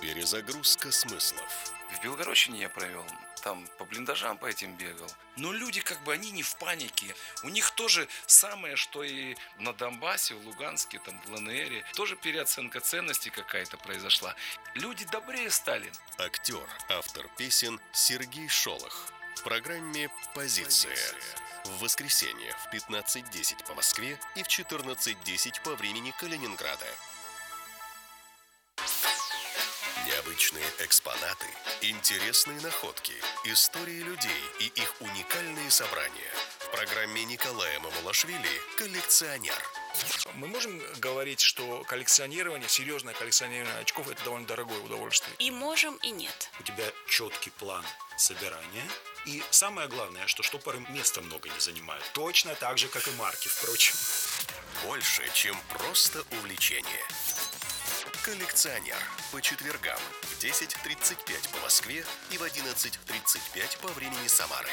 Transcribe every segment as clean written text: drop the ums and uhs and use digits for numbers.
Перезагрузка смыслов. В Белгородчине я провел, там по блиндажам по этим бегал. Но люди они не в панике. У них тоже самое, что и на Донбассе, в Луганске, там, в ЛНР. Тоже переоценка ценностей какая-то произошла. Люди добрее стали. Актер, автор песен Сергей Шолох. В программе «Позиция». В воскресенье в 15:10 по Москве и в 14:10 по времени Калининграда. Необычные экспонаты, интересные находки, истории людей и их уникальные собрания. В программе Николая Мамулашвили «Коллекционер». Мы можем говорить, что коллекционирование, серьезное коллекционирование очков – это довольно дорогое удовольствие? И можем, и нет. У тебя четкий план собирания. И самое главное, что штопоры места много не занимают. Точно так же, как и марки, впрочем. Больше, чем просто увлечение. «Коллекционер» по четвергам в 10:35 по Москве и в 11:35 по времени Самары.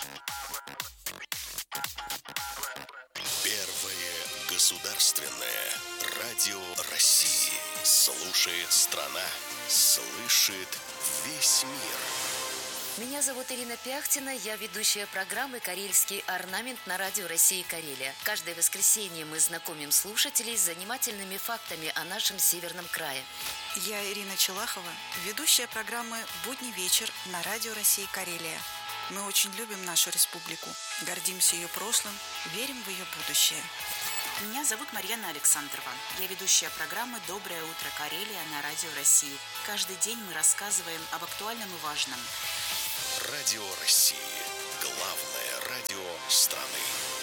Первое государственное радио России. Слушает страна, слышит весь мир. Меня зовут Ирина Пяхтина, я ведущая программы «Карельский орнамент» на радио России Карелия. Каждое воскресенье мы знакомим слушателей с занимательными фактами о нашем северном крае. Я Ирина Челахова, ведущая программы «Будний вечер» на радио России Карелия. Мы очень любим нашу республику, гордимся ее прошлым, верим в ее будущее. Меня зовут Марьяна Александрова. Я ведущая программы «Доброе утро, Карелия» на радио России. Каждый день мы рассказываем об актуальном и важном. Радио России. Главное радио страны.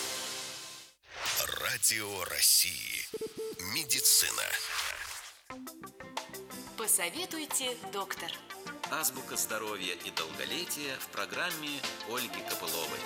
Радио России. Медицина. Посоветуйте, доктор. Азбука здоровья и долголетия в программе Ольги Копыловой.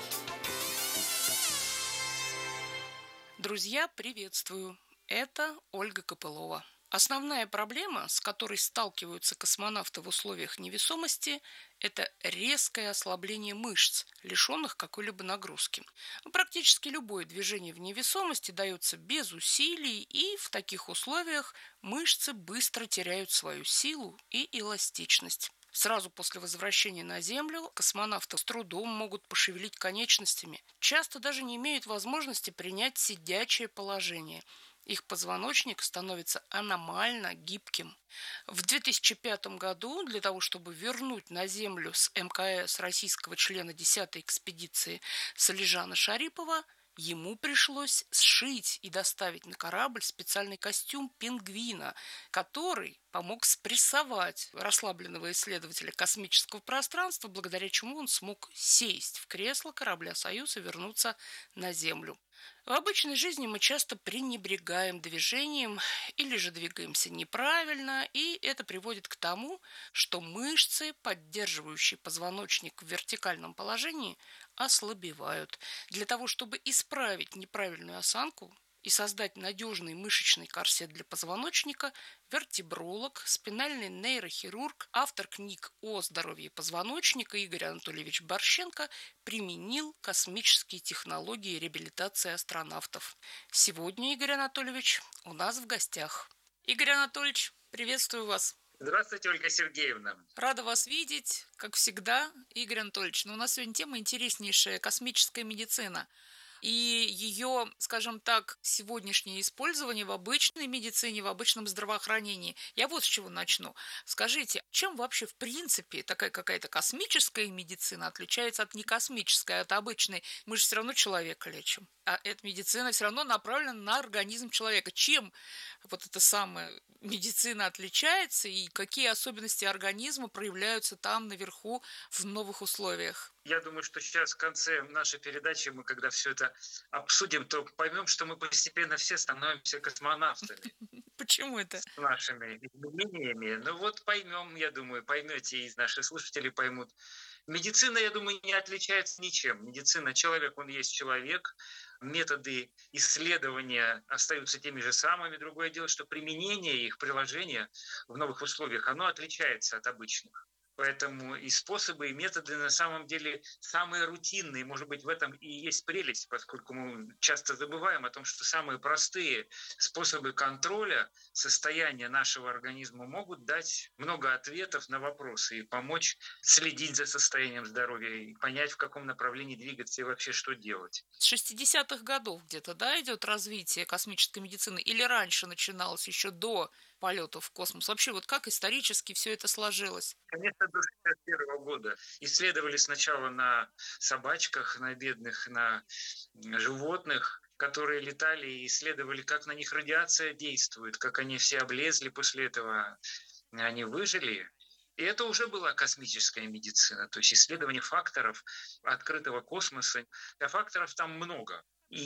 Друзья, приветствую! Это Ольга Копылова. Основная проблема, с которой сталкиваются космонавты в условиях невесомости, это резкое ослабление мышц, лишенных какой-либо нагрузки. Практически любое движение в невесомости дается без усилий, и в таких условиях мышцы быстро теряют свою силу и эластичность. Сразу после возвращения на Землю космонавты с трудом могут пошевелить конечностями, часто даже не имеют возможности принять сидячее положение. Их позвоночник становится аномально гибким. В 2005 году для того, чтобы вернуть на Землю с МКС российского члена 10-й экспедиции Салижана Шарипова, ему пришлось сшить и доставить на корабль специальный костюм пингвина, который помог спрессовать расслабленного исследователя космического пространства, благодаря чему он смог сесть в кресло корабля «Союз» и вернуться на Землю. В обычной жизни мы часто пренебрегаем движением или же двигаемся неправильно, и это приводит к тому, что мышцы, поддерживающие позвоночник в вертикальном положении, ослабевают. Для того, чтобы исправить неправильную осанку и создать надежный мышечный корсет для позвоночника, вертебролог, спинальный нейрохирург, автор книг о здоровье позвоночника Игорь Анатольевич Борщенко применил космические технологии реабилитации астронавтов. Сегодня Игорь Анатольевич у нас в гостях. Игорь Анатольевич, приветствую вас. Здравствуйте, Ольга Сергеевна. Рада вас видеть, как всегда, Игорь Анатольевич. Но у нас сегодня тема интереснейшая – космическая медицина. И ее, скажем так, сегодняшнее использование в обычной медицине, в обычном здравоохранении. Я вот с чего начну. Скажите, чем вообще в принципе такая какая-то космическая медицина отличается от некосмической, от обычной? Мы же все равно человека лечим. А эта медицина все равно направлена на организм человека. Чем вот эта самая медицина отличается и какие особенности организма проявляются там наверху в новых условиях? Я думаю, что сейчас в конце нашей передачи мы, когда все это обсудим, то поймем, что мы постепенно все становимся космонавтами. Почему это? С нашими изменениями. Ну вот поймем, я думаю, поймете, и наши слушатели поймут. Медицина, я думаю, не отличается ничем. Медицина, человек, он есть человек. Методы исследования остаются теми же самыми. Другое дело, что применение их, приложение в новых условиях, оно отличается от обычных. Поэтому и способы, и методы на самом деле самые рутинные. Может быть, в этом и есть прелесть, поскольку мы часто забываем о том, что самые простые способы контроля состояния нашего организма могут дать много ответов на вопросы и помочь следить за состоянием здоровья и понять, в каком направлении двигаться и вообще что делать. С 60-х годов где-то, да, идет развитие космической медицины? Или раньше начиналось, еще до полетов в космос? Вообще, вот как исторически все это сложилось? Конечно, до 1961 года исследовали сначала на собачках, на бедных, на животных, которые летали и исследовали, как на них радиация действует, как они все облезли после этого, они выжили. И это уже была космическая медицина, то есть исследование факторов открытого космоса. А факторов там много.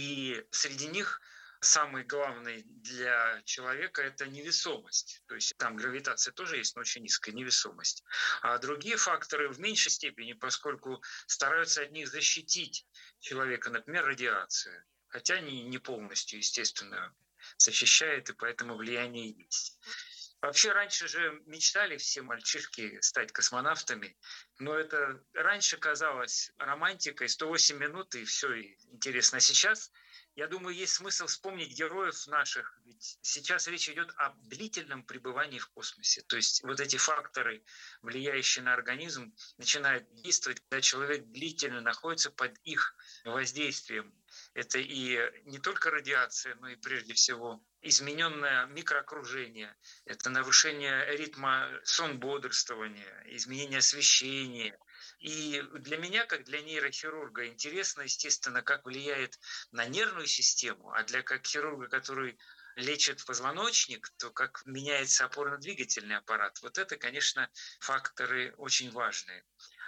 И среди них самый главный для человека – это невесомость. То есть там гравитация тоже есть, но очень низкая невесомость. А другие факторы в меньшей степени, поскольку стараются от них защитить человека, например, радиация. Хотя не полностью, естественно, защищает, и поэтому влияние есть. Вообще раньше же мечтали все мальчишки стать космонавтами, но это раньше казалось романтикой, 108 минут и все, и интересно. А сейчас, я думаю, есть смысл вспомнить героев наших, ведь сейчас речь идет о длительном пребывании в космосе. То есть вот эти факторы, влияющие на организм, начинают действовать, когда человек длительно находится под их воздействием. Это и не только радиация, но и прежде всего измененное микроокружение, это нарушение ритма сон-бодрствования, изменение освещения. И для меня, как для нейрохирурга, интересно, естественно, как влияет на нервную систему, а как хирурга, который лечит позвоночник, то как меняется опорно-двигательный аппарат. Вот это, конечно, факторы очень важные.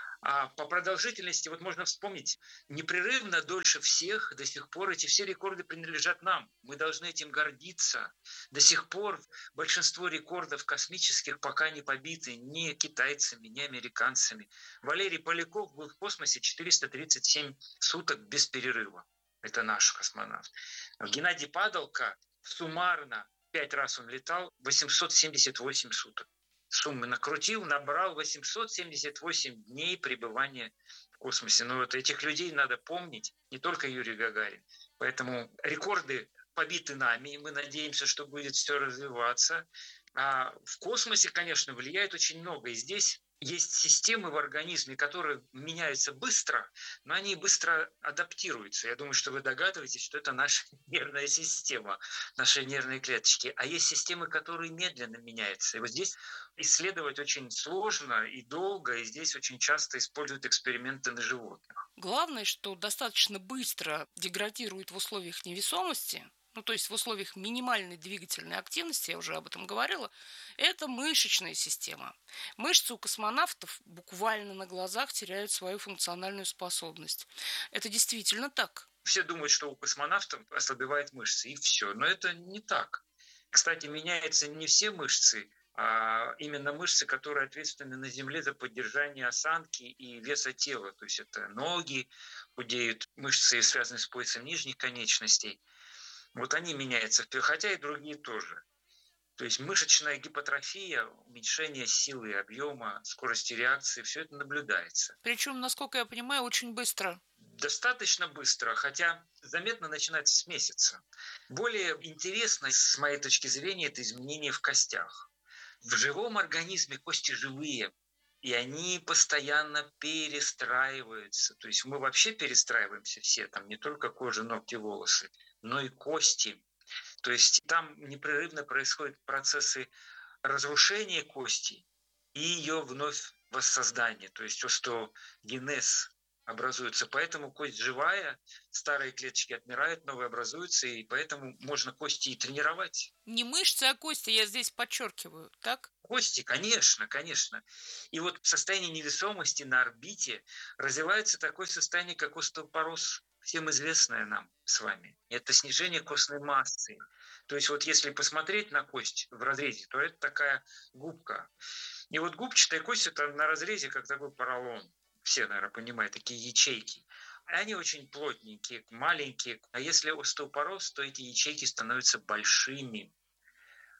А по продолжительности, вот можно вспомнить, непрерывно дольше всех до сих пор эти все рекорды принадлежат нам. Мы должны этим гордиться. До сих пор большинство рекордов космических пока не побиты ни китайцами, ни американцами. Валерий Поляков был в космосе 437 суток без перерыва. Это наш космонавт. Геннадий Падалко суммарно 5 раз он летал, 878 суток. Суммы накрутил, набрал 878 дней пребывания в космосе. Но вот этих людей надо помнить, не только Юрий Гагарин. Поэтому рекорды побиты нами, и мы надеемся, что будет все развиваться. А в космосе, конечно, влияет очень много. И здесь есть системы в организме, которые меняются быстро, но они быстро адаптируются. Я думаю, что вы догадываетесь, что это наша нервная система, наши нервные клеточки. А есть системы, которые медленно меняются. И вот здесь исследовать очень сложно и долго, и здесь очень часто используют эксперименты на животных. Главное, что достаточно быстро деградирует в условиях невесомости, ну, то есть в условиях минимальной двигательной активности, я уже об этом говорила, это мышечная система. Мышцы у космонавтов буквально на глазах теряют свою функциональную способность. Это действительно так. Все думают, что у космонавтов ослабевают мышцы, и все. Но это не так. Кстати, меняются не все мышцы, а именно мышцы, которые ответственны на Земле за поддержание осанки и веса тела. То есть это ноги худеют, мышцы, связанные с поясом нижних конечностей. Вот они меняются, хотя и другие тоже. То есть мышечная гипотрофия, уменьшение силы и объема, скорости реакции, все это наблюдается. Причем, насколько я понимаю, очень быстро. Достаточно быстро, хотя заметно начинается с месяца. Более интересно, с моей точки зрения, это изменение в костях. В живом организме кости живые, и они постоянно перестраиваются. То есть мы вообще перестраиваемся все, там не только кожа, ногти, волосы, но и кости. То есть там непрерывно происходят процессы разрушения кости и ее вновь воссоздания, то есть остеогенез образуется. Поэтому кость живая, старые клеточки отмирают, новые образуются, и поэтому можно кости и тренировать. Не мышцы, а кости, я здесь подчеркиваю, так? Кости, конечно, конечно. И вот в состоянии невесомости на орбите развивается такое состояние, как остеопороз, всем известное нам с вами. Это снижение костной массы. То есть вот если посмотреть на кость в разрезе, то это такая губка. И вот губчатая кость – это на разрезе как такой поролон. Все, наверное, понимают, такие ячейки. Они очень плотненькие, маленькие. А если остеопороз, то эти ячейки становятся большими.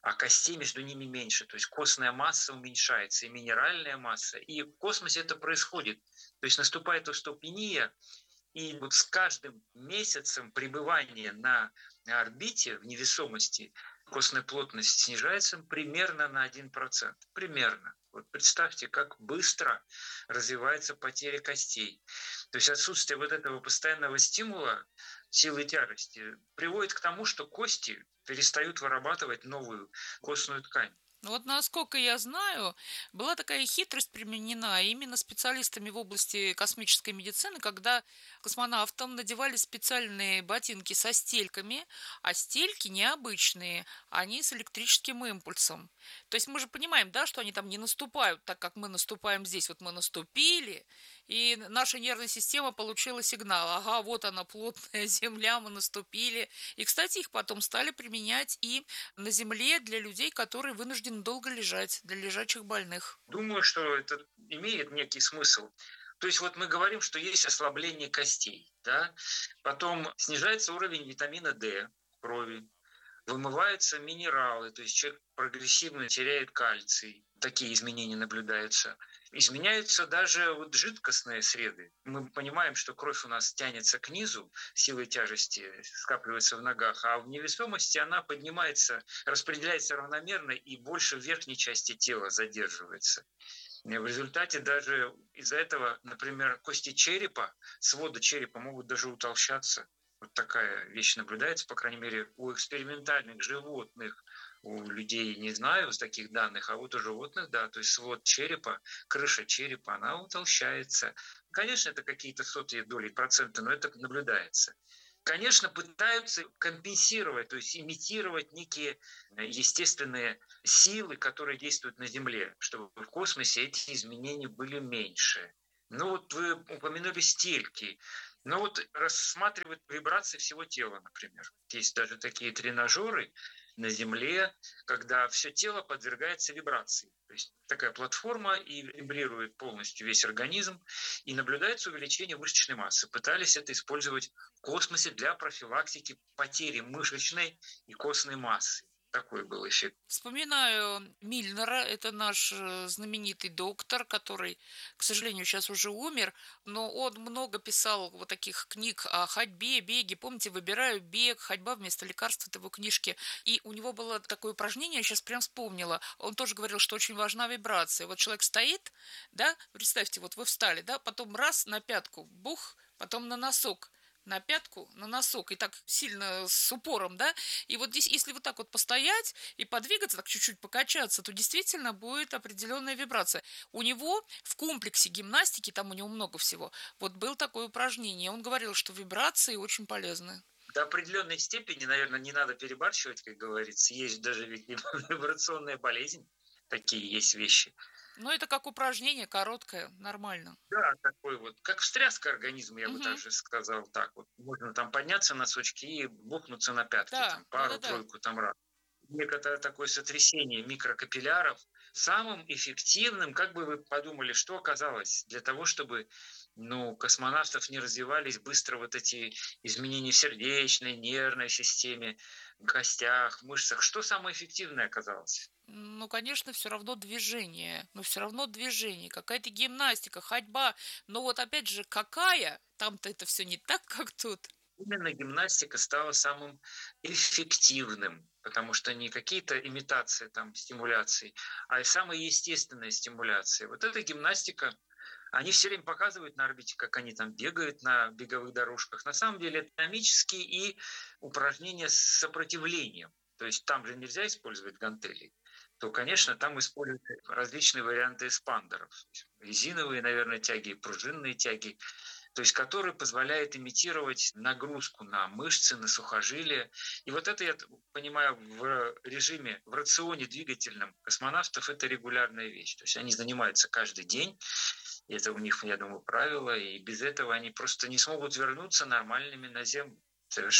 а костей между ними меньше. То есть костная масса уменьшается, и минеральная масса. И в космосе это происходит. То есть наступает остеопения, и вот с каждым месяцем пребывания на орбите в невесомости костная плотность снижается примерно на 1%. Примерно. Вот представьте, как быстро развивается потеря костей. То есть отсутствие вот этого постоянного стимула силы тяжести приводит к тому, что кости перестают вырабатывать новую костную ткань. Ну вот насколько я знаю, была такая хитрость применена именно специалистами в области космической медицины, когда космонавтам надевали специальные ботинки со стельками, а стельки необычные, они с электрическим импульсом. То есть мы же понимаем, да, что они там не наступают так, как мы наступаем здесь. Вот мы наступили, и наша нервная система получила сигнал. Ага, вот она, плотная земля, мы наступили. И, кстати, их потом стали применять и на Земле для людей, которые вынуждены долго лежать, для лежачих больных. Думаю, что это имеет некий смысл. То есть вот мы говорим, что есть ослабление костей, да? Потом снижается уровень витамина D в крови, вымываются минералы, то есть человек прогрессивно теряет кальций. Такие изменения наблюдаются. Изменяются даже вот жидкостные среды. Мы понимаем, что кровь у нас тянется к низу, силой тяжести скапливается в ногах, а в невесомости она поднимается, распределяется равномерно и больше в верхней части тела задерживается. И в результате даже из-за этого, например, кости черепа, свода черепа могут даже утолщаться. Вот такая вещь наблюдается, по крайней мере, у экспериментальных животных. У людей не знаю таких данных, а вот у животных, да, то есть свод черепа, крыша черепа, она утолщается. Конечно, это какие-то сотые доли процента, но это наблюдается. Конечно, пытаются компенсировать, то есть имитировать некие естественные силы, которые действуют на Земле, чтобы в космосе эти изменения были меньше. Ну вот вы упомянули стельки. Но вот рассматривают вибрации всего тела, например. Есть даже такие тренажеры на Земле, когда все тело подвергается вибрации. То есть такая платформа, и вибрирует полностью весь организм, и наблюдается увеличение мышечной массы. Пытались это использовать в космосе для профилактики потери мышечной и костной массы. Такой был эффект. Вспоминаю Мильнера, это наш знаменитый доктор, который, к сожалению, сейчас уже умер, но он много писал вот таких книг о ходьбе, беге. Помните, «Выбираю бег», «Ходьба вместо лекарств» — это его книжки. И у него было такое упражнение, я сейчас прям вспомнила. Он тоже говорил, что очень важна вибрация. Вот человек стоит, да, представьте, вот вы встали, да, потом раз на пятку, бух, потом на носок, на пятку, на носок, и так сильно с упором, да, и вот здесь, если вот так вот постоять и подвигаться, так чуть-чуть покачаться, то действительно будет определенная вибрация. У него в комплексе гимнастики, там у него много всего, вот было такое упражнение, он говорил, что вибрации очень полезны. До определенной степени, наверное, не надо перебарщивать, как говорится, есть даже ведь вибрационная болезнь, такие есть вещи. Ну, это как упражнение, короткое, нормально. Да, такой вот, как встряска организма, я бы также сказал так. Вот можно там подняться на носочки и бухнуться на пятки, да, там, пару-тройку там раз. Некоторое такое сотрясение микрокапилляров. Самым эффективным, как бы вы подумали, что оказалось для того, чтобы космонавтов не развивались быстро вот эти изменения в сердечной, нервной системе, костях, мышцах. Что самое эффективное оказалось? Ну, конечно, все равно движение. Но все равно движение. Какая-то гимнастика, ходьба. Но вот опять же, какая? Там-то это все не так, как тут. Именно гимнастика стала самым эффективным, потому что не какие-то имитации там стимуляций, а самая естественная стимуляция. Вот эта гимнастика, они все время показывают на орбите, как они там бегают на беговых дорожках. На самом деле это динамические и упражнения с сопротивлением. То есть там же нельзя использовать гантели. То, конечно, там используют различные варианты эспандеров. Резиновые, наверное, тяги, пружинные тяги, то есть которые позволяют имитировать нагрузку на мышцы, на сухожилия. И вот это, я понимаю, в режиме, в рационе двигательном космонавтов это регулярная вещь. То есть они занимаются каждый день, и это у них, я думаю, правило, и без этого они просто не смогут вернуться нормальными на Землю совершенно.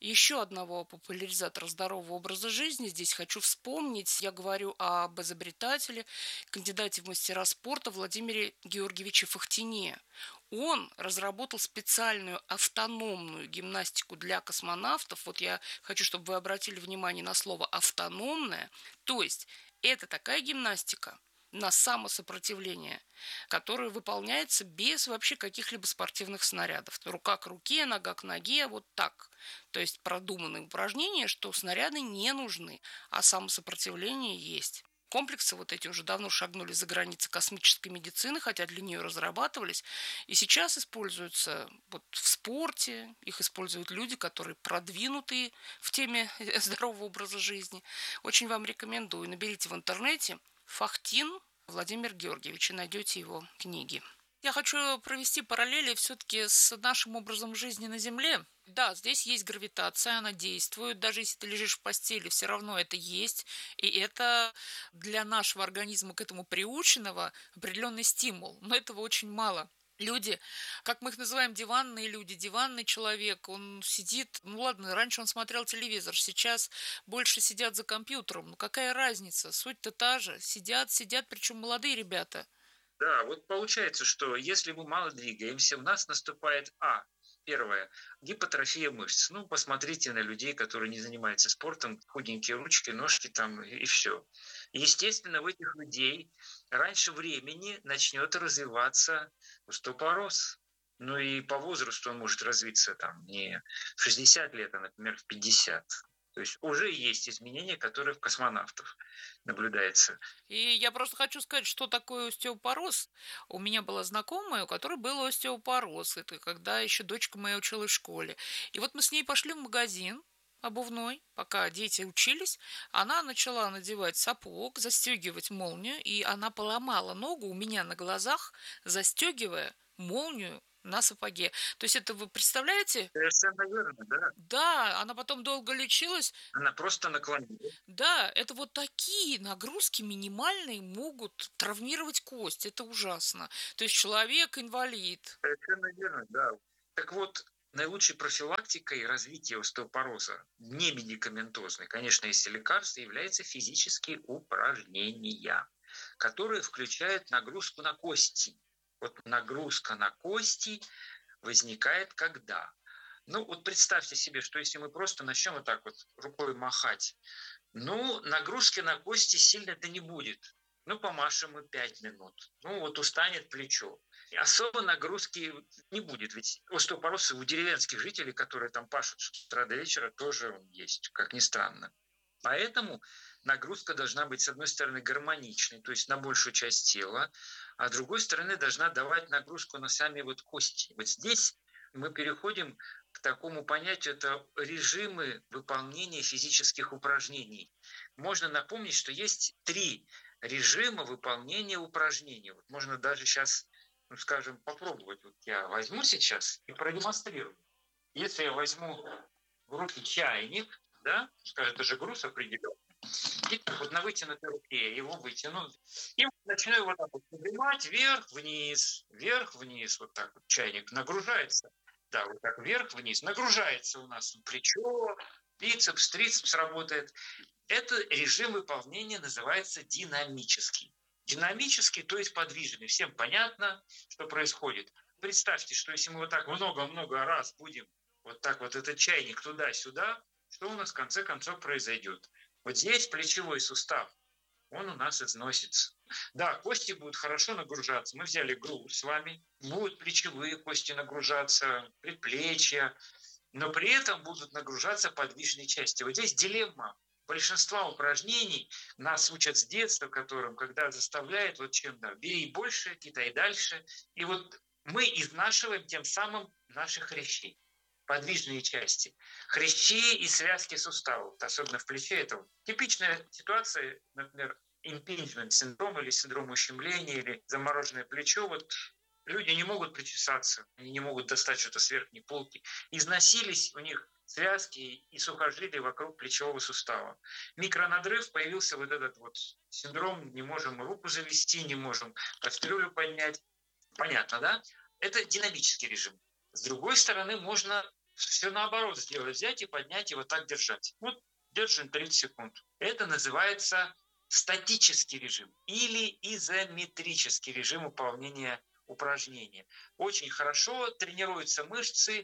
еще одного популяризатора здорового образа жизни здесь хочу вспомнить. Я говорю об изобретателе, кандидате в мастера спорта Владимире Георгиевиче Фахтине. Он разработал специальную автономную гимнастику для космонавтов. Вот я хочу, чтобы вы обратили внимание на слово «автономная». То есть это такая гимнастика на самосопротивление, которое выполняется без вообще каких-либо спортивных снарядов. Рука к руке, нога к ноге, вот так. То есть продуманные упражнения, что снаряды не нужны, а самосопротивление есть. Комплексы вот эти уже давно шагнули за границы космической медицины, хотя для нее разрабатывались. И сейчас используются вот в спорте, их используют люди, которые продвинутые в теме здорового образа жизни. Очень вам рекомендую. Наберите в интернете Фахтин Владимир Георгиевич, и найдете его книги. Я хочу провести параллели все-таки с нашим образом жизни на Земле. Да, здесь есть гравитация, она действует. Даже если ты лежишь в постели, все равно это есть. И это для нашего организма, к этому приученного, определенный стимул. Но этого очень мало. Люди, как мы их называем, диванные люди, диванный человек, он сидит, ну ладно, раньше он смотрел телевизор, сейчас больше сидят за компьютером, ну какая разница, суть-то та же, сидят, причем молодые ребята. Да, вот получается, что если мы мало двигаемся, у нас наступает первое, гипотрофия мышц. Ну, посмотрите на людей, которые не занимаются спортом, худенькие ручки, ножки там и все. Естественно, у этих людей раньше времени начнет развиваться остеопороз. Ну и по возрасту он может развиться там не в 60 лет, а, например, в 50. То есть уже есть изменения, которые в космонавтов наблюдаются. И я просто хочу сказать, что такое остеопороз. У меня была знакомая, у которой был остеопороз. Это когда еще дочка моя училась в школе. И вот мы с ней пошли в магазин обувной, пока дети учились. Она начала надевать сапог, застегивать молнию, и она поломала ногу у меня на глазах, застегивая молнию на сапоге. То есть это вы представляете? Совершенно верно, да. Да, она потом долго лечилась. Она просто наклонилась. Да, это вот такие нагрузки минимальные могут травмировать кость. Это ужасно. То есть человек инвалид. Совершенно верно, да. Так вот, наилучшей профилактикой развития остеопороза, не медикаментозной, конечно, если лекарство, является физические упражнения, которые включают нагрузку на кости. Вот нагрузка на кости возникает когда? Ну, вот представьте себе, что если мы просто начнем вот так вот рукой махать, ну, нагрузки на кости сильно-то не будет. Ну, помашем мы 5 минут. Ну, вот устанет плечо. И особо нагрузки не будет. Ведь остеопороз у деревенских жителей, которые там пашут с утра до вечера, тоже он есть, как ни странно. Поэтому нагрузка должна быть, с одной стороны, гармоничной, то есть на большую часть тела, а с другой стороны, должна давать нагрузку на сами вот кости. Вот здесь мы переходим к такому понятию, это режимы выполнения физических упражнений. Можно напомнить, что есть 3 режима выполнения упражнений. Вот можно даже сейчас, ну, скажем, попробовать. Вот я возьму сейчас и продемонстрирую. Если я возьму в руки чайник, да, скажем, это же груз определенный, и так вот на вытянутой руке его вытяну, и начну его так вот поднимать вверх-вниз, вот так вот чайник нагружается. Да, вот так вверх-вниз. Нагружается у нас плечо, бицепс, трицепс работает. Это режим выполнения называется динамический. Динамический, то есть подвижный. Всем понятно, что происходит. Представьте, что если мы вот так много-много раз будем вот так вот этот чайник туда-сюда, что у нас в конце концов произойдет? Вот здесь плечевой сустав, он у нас износится. Да, кости будут хорошо нагружаться. Мы взяли груз с вами. Будут плечевые кости нагружаться, предплечья. Но при этом будут нагружаться подвижные части. Вот здесь дилемма. Большинство упражнений нас учат с детства, которым, когда заставляют, вот чем, да, бери больше, кидай дальше. И вот мы изнашиваем тем самым наши хрящи, подвижные части. Хрящи и связки суставов, особенно в плече. Это типичная ситуация, например, импинджмент синдром или синдром ущемления, или замороженное плечо. Вот люди не могут причесаться, они не могут достать что-то с верхней полки. Износились у них связки и сухожилия вокруг плечевого сустава. Микронадрыв, появился вот этот вот синдром, не можем руку завести, не можем кастрюлю поднять. Понятно, да? Это динамический режим. С другой стороны, можно все наоборот сделать. Взять и поднять, и вот так держать. Вот держим 30 секунд. Это называется статический режим или изометрический режим выполнения упражнения. Очень хорошо тренируются мышцы,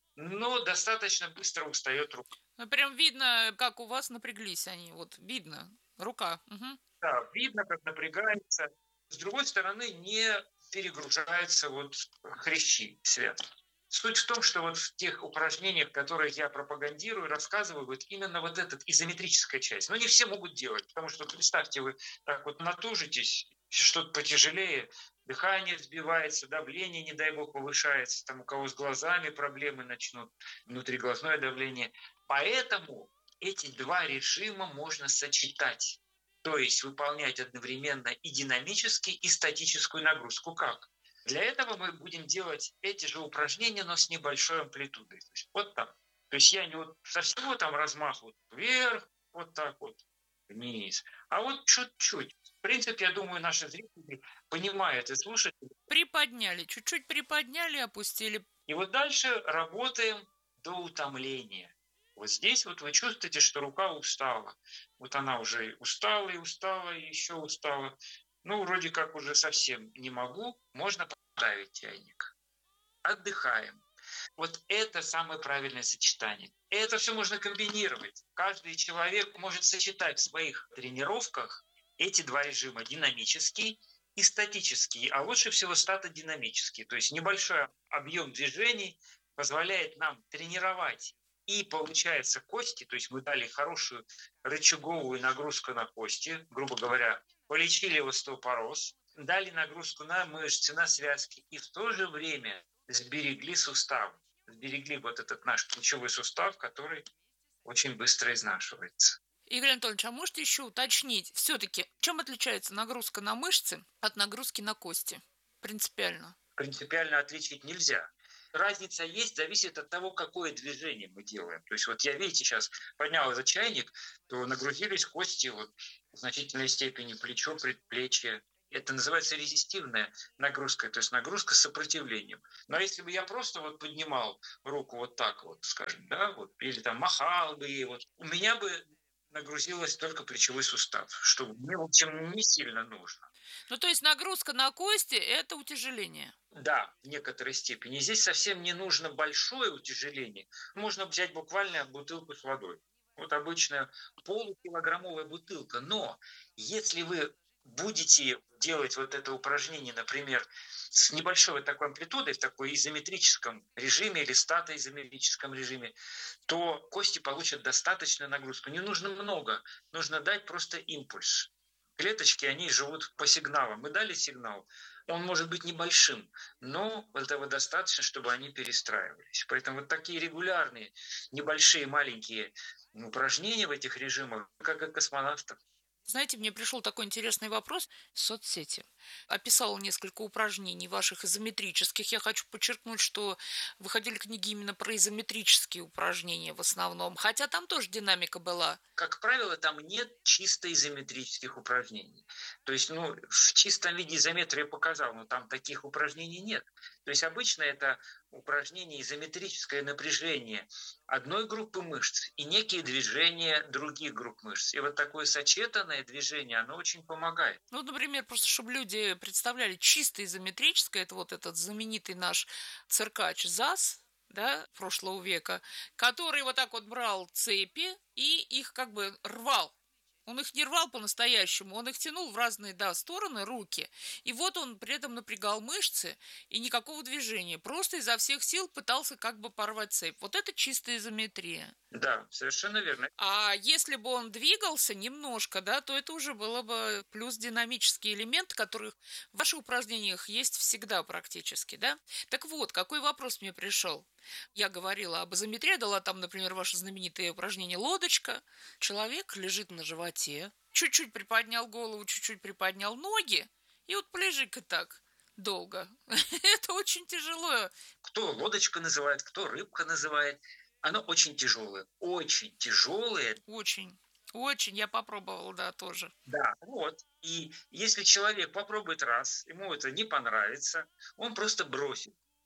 но достаточно быстро устает рука. Ну, прям видно, как у вас напряглись они. Вот видно. Рука. Угу. Да, видно, как напрягается. С другой стороны, не перегружаются вот хрящи связки. Суть в том, что вот в тех упражнениях, которые я пропагандирую, рассказываю, вот именно вот эта изометрическая часть. Но не все могут делать, потому что, представьте, вы так вот натужитесь, что-то потяжелее, дыхание сбивается, давление, не дай бог, повышается, там у кого с глазами проблемы начнут, внутриглазное давление. Поэтому эти два режима можно сочетать. То есть выполнять одновременно и динамический, и статическую нагрузку. Как? Для этого мы будем делать эти же упражнения, но с небольшой амплитудой. То есть вот так. То есть я не вот со всего там размаху вверх, вот так вот, вниз. А вот чуть-чуть. В принципе, я думаю, наши зрители понимают и слушатели. Приподняли, чуть-чуть приподняли, опустили. И вот дальше работаем до утомления. Вот здесь вот вы чувствуете, что рука устала. Вот она уже устала, и еще устала. Ну, вроде как уже совсем не могу. Можно поставить чайник. Отдыхаем. Вот это самое правильное сочетание. Это все можно комбинировать. Каждый человек может сочетать в своих тренировках эти два режима. Динамический и статический. А лучше всего статодинамический. То есть небольшой объем движений позволяет нам тренировать. И получается кости, то есть мы дали хорошую рычаговую нагрузку на кости, грубо говоря, полечили остеопороз, дали нагрузку на мышцы, на связки, и в то же время сберегли суставы, сберегли вот этот наш плечевой сустав, который очень быстро изнашивается. Игорь Анатольевич, а можете еще уточнить, все-таки, чем отличается нагрузка на мышцы от нагрузки на кости? Принципиально. Принципиально отличить нельзя. Разница есть, зависит от того, какое движение мы делаем. То есть вот я, видите, сейчас поднял этот чайник, то нагрузились кости вот, в значительной степени плечо, предплечье. Это называется резистивная нагрузка, то есть нагрузка с сопротивлением. Но если бы я просто вот поднимал руку вот так вот, скажем, да, вот, или там махал бы ей, вот, у меня бы нагрузилась только плечевой сустав, что мне, в общем, не сильно нужно. Ну, то есть нагрузка на кости – это утяжеление? Да, в некоторой степени. Здесь совсем не нужно большое утяжеление. Можно взять буквально бутылку с водой. Вот обычная полукилограммовая бутылка. Но если вы будете делать вот это упражнение, например, с небольшой вот такой амплитудой, в такой изометрическом режиме или статоизометрическом режиме, то кости получат достаточную нагрузку. Не нужно много, нужно дать просто импульс. Клеточки, они живут по сигналам. Мы дали сигнал, он может быть небольшим, но этого достаточно, чтобы они перестраивались. Поэтому вот такие регулярные, небольшие, маленькие упражнения в этих режимах, как и космонавтов. Знаете, мне пришел такой интересный вопрос в соцсети. Описала несколько упражнений ваших изометрических. Я хочу подчеркнуть, что выходили книги именно про изометрические упражнения в основном, хотя там тоже динамика была. Как правило, там нет чисто изометрических упражнений. То есть, в чистом виде изометрию я показал, но там таких упражнений нет. То есть обычно это упражнение изометрическое напряжение одной группы мышц и некие движения других групп мышц. И вот такое сочетанное движение, оно очень помогает. Ну, например, просто чтобы люди представляли, чисто изометрическое, это вот этот знаменитый наш циркач ЗАС, да, прошлого века, который вот так вот брал цепи и их как бы рвал. Он их не рвал по-настоящему, он их тянул в разные, стороны, руки. И вот он при этом напрягал мышцы и никакого движения. Просто изо всех сил пытался как бы порвать цепь. Вот это чистая изометрия. Да, совершенно верно. А если бы он двигался немножко, то это уже было бы плюс динамический элемент, который в ваших упражнениях есть всегда практически, да? Так вот, какой вопрос мне пришел? Я говорила об изометрии, дала там, например, ваше знаменитое упражнение «Лодочка». Человек лежит на животе, чуть-чуть приподнял голову, чуть-чуть приподнял ноги, и вот полежи-ка так долго. Это очень тяжело. Кто лодочка называет, кто рыбка называет. Оно очень тяжелое. Очень тяжелое. Очень. Очень. Я попробовала, тоже. Да, вот. И если человек попробует раз, ему это не понравится, он просто бросит.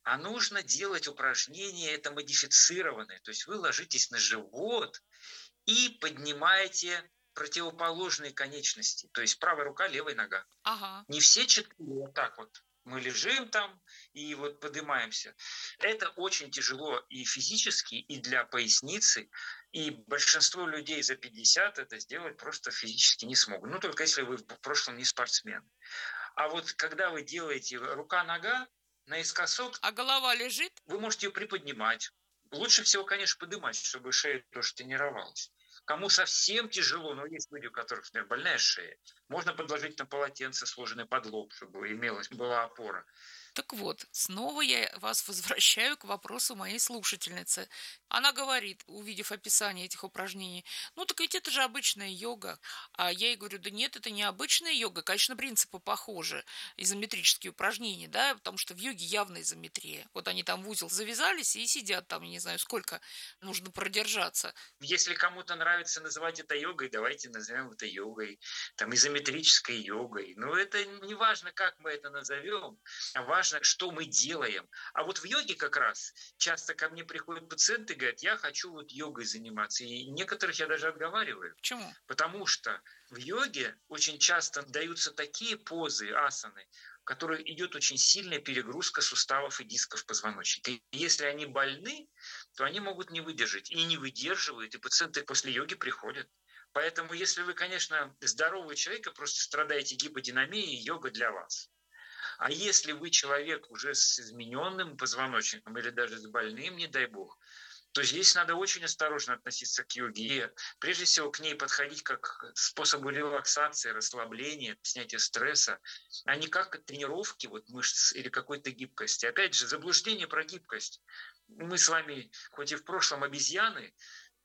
а нужно делать упражнения это модифицированные. То есть вы ложитесь на живот и поднимаете противоположные конечности. То есть правая рука, левая нога. Ага. Не все 4 вот так вот. Мы лежим там и вот поднимаемся. Это очень тяжело и физически, и для поясницы. И большинство людей за 50 это сделать просто физически не смогут. Ну, только если вы в прошлом не спортсмен. А вот когда вы делаете рука-нога наискосок, А голова лежит? вы можете ее приподнимать. Лучше всего, конечно, поднимать, чтобы шея тоже тренировалась. Кому совсем тяжело, но есть люди, у которых, например, больная шея, можно подложить на полотенце, сложенное под лоб, чтобы была опора. Так вот, снова я вас возвращаю к вопросу моей слушательницы. Она говорит, увидев описание этих упражнений, ну так ведь это же обычная йога. А я ей говорю, да нет, это не обычная йога. Конечно, принципы похожи, изометрические упражнения, да, потому что в йоге явно изометрия. Вот они там в узел завязались и сидят там, я не знаю, сколько нужно продержаться. Если кому-то нравится называть это йогой, давайте назовем это йогой, там, изометрической йогой. Но это не важно, как мы это назовем, а важно, что мы делаем. А вот в йоге как раз часто ко мне приходят пациенты и говорят, я хочу вот йогой заниматься. И некоторых я даже отговариваю. Почему? Потому что в йоге очень часто даются такие позы, асаны, в которых идет очень сильная перегрузка суставов и дисков позвоночника. И если они больны, то они могут не выдержать. И не выдерживают, и пациенты после йоги приходят. Поэтому, если вы, конечно, здоровый человек, и просто страдаете гиподинамией, йога для вас. А если вы человек уже с измененным позвоночником или даже с больным, не дай бог, то здесь надо очень осторожно относиться к йоге. И прежде всего к ней подходить как к способу релаксации, расслабления, снятия стресса, а не как к тренировке вот, мышц или какой-то гибкости. Опять же, заблуждение про гибкость. Мы с вами, хоть и в прошлом обезьяны,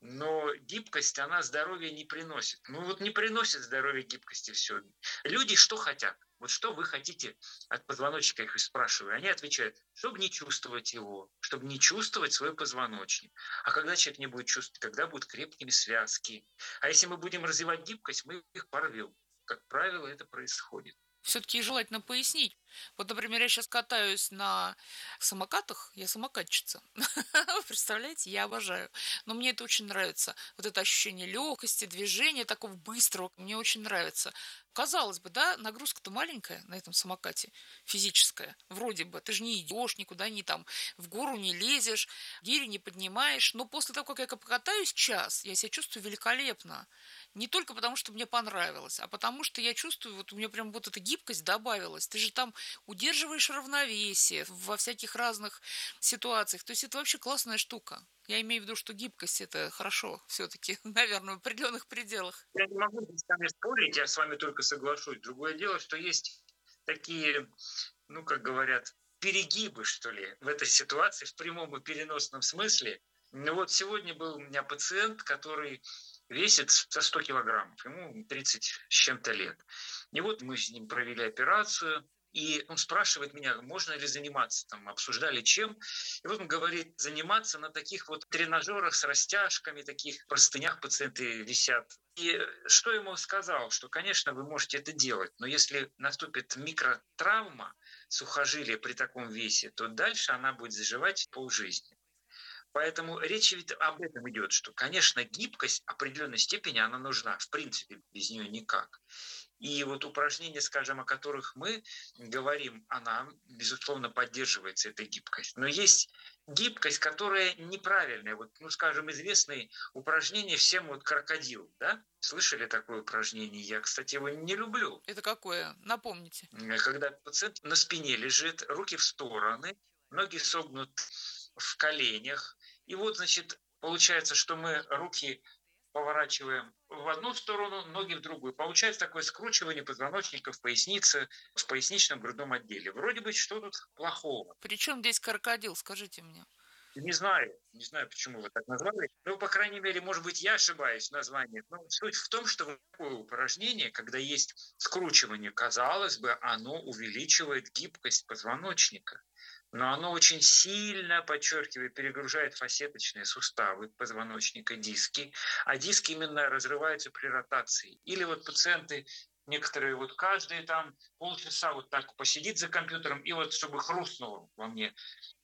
но гибкость, она здоровья не приносит. Ну вот не приносит здоровья гибкости все. Люди что хотят? Вот что вы хотите от позвоночника, я их спрашиваю. Они отвечают, чтобы не чувствовать его, чтобы не чувствовать свой позвоночник. А когда человек не будет чувствовать, когда будут крепкими связки. А если мы будем развивать гибкость, мы их порвем. Как правило, это происходит. Все-таки желательно пояснить. Вот, например, я сейчас катаюсь на самокатах, я самокатчица. Представляете, я обожаю. Но мне это очень нравится. Вот это ощущение легкости, движения такого быстрого, мне очень нравится. Казалось бы, да, нагрузка-то маленькая на этом самокате, физическая. Вроде бы, ты же не идешь никуда, не там в гору не лезешь, гири не поднимаешь. Но после того, как я покатаюсь час, я себя чувствую великолепно. Не только потому, что мне понравилось, а потому что я чувствую, вот у меня прям вот эта гибкость добавилась. Ты же там удерживаешь равновесие во всяких разных ситуациях. То есть это вообще классная штука. Я имею в виду, что гибкость – это хорошо все-таки, наверное, в определенных пределах. Я не могу с вами спорить, я с вами только соглашусь. Другое дело, что есть такие, ну, как говорят, перегибы, что ли, в этой ситуации, в прямом и переносном смысле. Ну вот сегодня был у меня пациент, который весит со 100 килограммов, ему 30 с чем-то лет. И вот мы с ним провели операцию, и он спрашивает меня, можно ли заниматься, там, обсуждали чем. И вот он говорит, заниматься на таких вот тренажерах с растяжками, таких простынях пациенты висят. И что ему сказал, что, конечно, вы можете это делать, но если наступит микротравма сухожилия при таком весе, то дальше она будет заживать полжизни. Поэтому речь ведь об этом идет, что, конечно, гибкость определенной степени, она нужна. В принципе, без нее никак. И вот упражнения, скажем, о которых мы говорим, она, безусловно, поддерживается, эта гибкость. Но есть гибкость, которая неправильная. Вот, ну, скажем, известные упражнения всем вот крокодил, да? Слышали такое упражнение? Я, кстати, его не люблю. Это какое? Напомните. Когда пациент на спине лежит, руки в стороны, ноги согнуты в коленях. И вот, значит, получается, что мы руки поворачиваем в одну сторону, ноги в другую. Получается такое скручивание позвоночника в пояснице, в поясничном грудном отделе. Вроде бы, что тут плохого? Причем здесь крокодил, скажите мне? Не знаю, почему вы так назвали. Ну, по крайней мере, может быть, я ошибаюсь в названии. Но суть в том, что такое упражнение, когда есть скручивание, казалось бы, оно увеличивает гибкость позвоночника. Но оно очень сильно, подчеркиваю, перегружает фасеточные суставы позвоночника, диски. А диски именно разрываются при ротации. Или вот пациенты, некоторые вот каждые там полчаса вот так посидит за компьютером, и вот чтобы хрустнуло во мне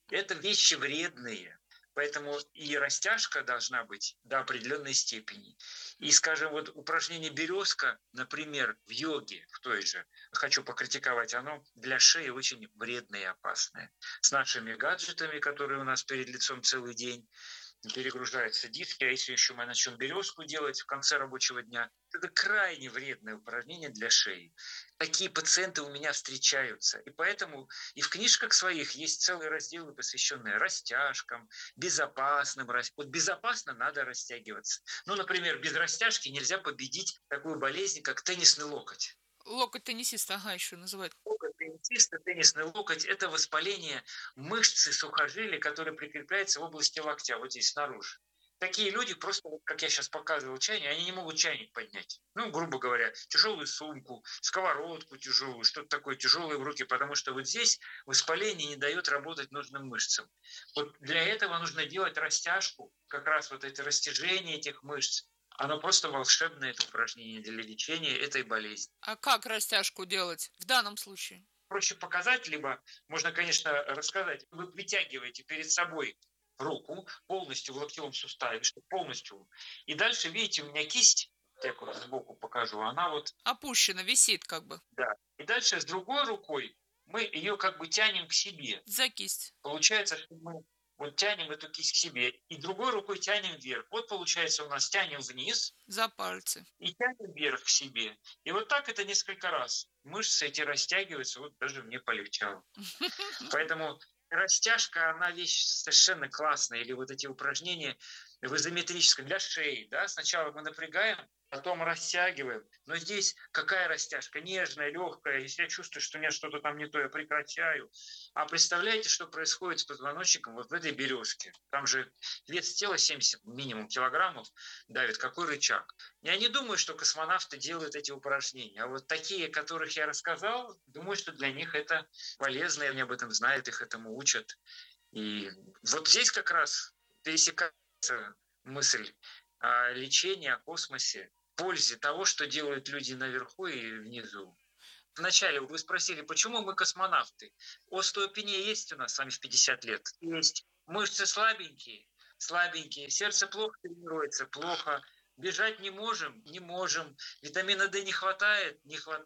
Это вещи вредные. Поэтому и растяжка должна быть до определенной степени. И, скажем, вот упражнение березка, например, в йоге, в той же, хочу покритиковать, оно для шеи очень вредное и опасное. С нашими гаджетами, которые у нас перед лицом целый день, перегружаются диски, а если еще мы начнем березку делать в конце рабочего дня, это крайне вредное упражнение для шеи. Такие пациенты у меня встречаются. И поэтому и в книжках своих есть целые разделы, посвященные растяжкам, безопасным. Вот безопасно надо растягиваться. Ну, например, без растяжки нельзя победить такую болезнь, как теннисный локоть. Локоть теннисиста, еще называют. Локоть теннисиста, теннисный локоть – это воспаление мышцы сухожилия, которое прикрепляется в области локтя, вот здесь снаружи. Такие люди просто, как я сейчас показывал чайник, они не могут чайник поднять. Ну, грубо говоря, тяжелую сумку, сковородку тяжелую, что-то такое тяжелое в руки, потому что вот здесь воспаление не дает работать нужным мышцам. Вот для этого нужно делать растяжку, как раз вот это растяжение этих мышц. Оно просто волшебное, это упражнение для лечения этой болезни. А как растяжку делать в данном случае? Проще показать, либо можно, конечно, рассказать. Вы вытягиваете перед собой руку полностью в локтевом суставе, чтобы полностью. И дальше, видите, у меня кисть, я вот сбоку покажу, она вот... Опущена, висит как бы. Да. И дальше с другой рукой мы ее как бы тянем к себе. За кисть. Получается, что мы вот тянем эту кисть к себе и другой рукой тянем вверх. Вот получается у нас тянем вниз. За пальцы. И тянем вверх к себе. И вот так это несколько раз. Мышцы эти растягиваются, вот даже мне полегчало. Поэтому растяжка, она вещь совершенно классная. Или вот эти упражнения в изометрическом для шеи. Да? Сначала мы напрягаем, потом растягиваем. Но здесь какая растяжка? Нежная, легкая. Если я чувствую, что у меня что-то там не то, я прекращаю. А представляете, что происходит с позвоночником вот в этой березке? Там же вес тела 70 минимум килограммов давит. Какой рычаг? Я не думаю, что космонавты делают эти упражнения. А вот такие, которых я рассказал, думаю, что для них это полезно. И они об этом знают, их этому учат. И вот здесь как раз пересекается мысль о лечении, о космосе, пользе того, что делают люди наверху и внизу. Вначале вы спросили, почему мы космонавты? Остеопения есть у нас с вами в 50 лет? Есть. Мышцы слабенькие, сердце плохо тренируется, плохо. Бежать не можем, Витамина D не хватает.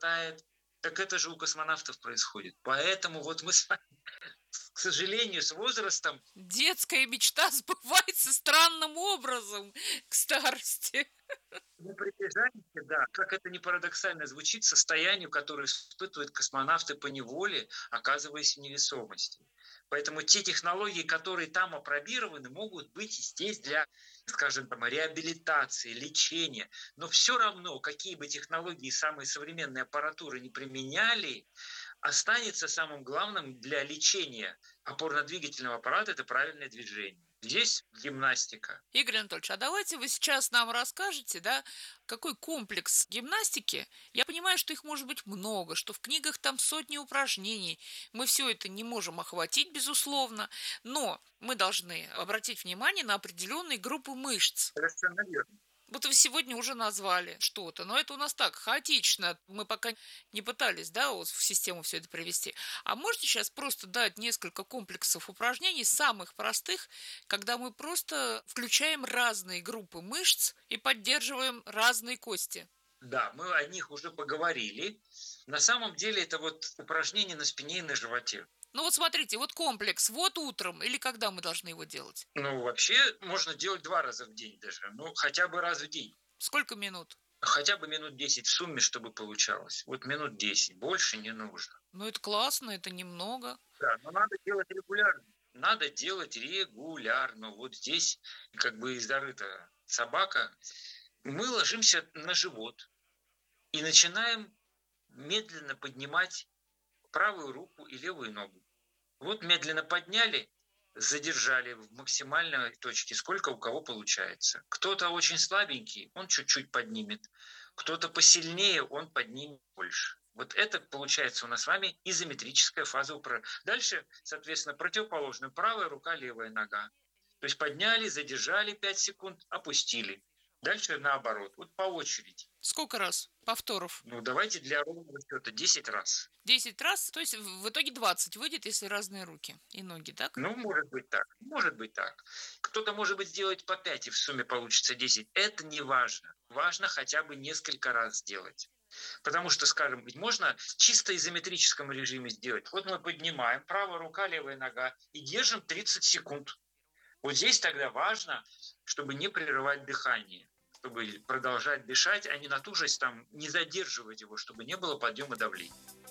Так это же у космонавтов происходит. Поэтому вот мы с вами, к сожалению, с возрастом... Детская мечта сбывается странным образом к старости. Мы приближаемся, да, как это не парадоксально звучит, состоянию, которое испытывают космонавты по неволе, оказываясь в невесомости. Поэтому те технологии, которые там опробированы, могут быть здесь для, скажем, там, реабилитации, лечения. Но все равно, какие бы технологии, самые современные аппаратуры не применяли, останется самым главным для лечения опорно-двигательного аппарата – это правильное движение. Здесь гимнастика. Игорь Анатольевич, а давайте вы сейчас нам расскажете, да, какой комплекс гимнастики. Я понимаю, что их может быть много, что в книгах там сотни упражнений. Мы все это не можем охватить, безусловно, но мы должны обратить внимание на определенные группы мышц. Совершенно верно. Вот вы сегодня уже назвали что-то, но это у нас так, хаотично. Мы пока не пытались, да, вот в систему все это привести. А можете сейчас просто дать несколько комплексов упражнений, самых простых, когда мы просто включаем разные группы мышц и поддерживаем разные кости? Да, мы о них уже поговорили. На самом деле это вот упражнение на спине и на животе. Ну вот смотрите, вот комплекс, вот утром или когда мы должны его делать? Ну вообще можно делать 2 раза в день даже, ну хотя бы раз в день. Сколько минут? Хотя бы минут 10 в сумме, чтобы получалось. Вот минут 10, больше не нужно. Ну это классно, это немного. Да, но надо делать регулярно. Вот здесь как бы зарыта собака. Мы ложимся на живот и начинаем медленно поднимать правую руку и левую ногу. Вот медленно подняли, задержали в максимальной точке, сколько у кого получается. Кто-то очень слабенький, он чуть-чуть поднимет. Кто-то посильнее, он поднимет больше. Вот это получается у нас с вами изометрическая фаза упражнения. Дальше, соответственно, противоположно. Правая рука, левая нога. То есть подняли, задержали 5 секунд, опустили. Дальше наоборот, вот по очереди. Сколько раз повторов? Ну, давайте для ровного счета 10 раз. 10 раз, то есть в итоге 20 выйдет, если разные руки и ноги, так? Ну, может быть так, может быть так. Кто-то, может быть, сделает по 5, и в сумме получится 10. Это не важно. Важно хотя бы несколько раз сделать. Потому что, скажем, можно в чисто изометрическом режиме сделать. Вот мы поднимаем, правая рука, левая нога, и держим 30 секунд. Вот здесь тогда важно, чтобы не прерывать дыхание, чтобы продолжать дышать, а не натужить, там, не задерживать его, чтобы не было подъема давления.